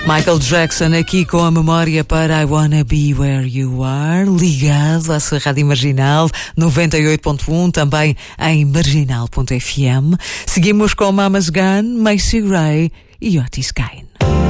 Michael Jackson aqui com a memória para I Wanna Be Where You Are, ligado à sua rádio Marginal 98.1, também em marginal.fm. Seguimos com Mama's Gun, Macy Gray e Otis Kane.